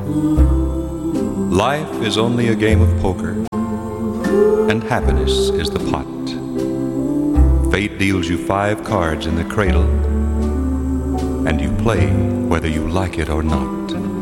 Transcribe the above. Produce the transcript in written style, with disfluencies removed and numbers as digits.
Life is only a game of poker, and happiness is the pot. Fate deals you 5 cards in the cradle, and you play whether you like it or not.